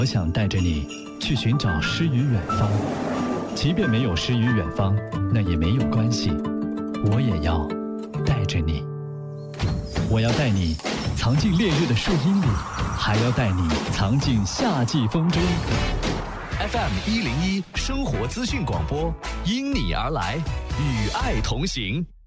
我想带着你去寻找诗与远方，即便没有诗与远方，那也没有关系，我也要带着你。我要带你藏进烈日的树荫里，还要带你藏进夏季风中。 FM101生活资讯广播，因你而来，与爱同行。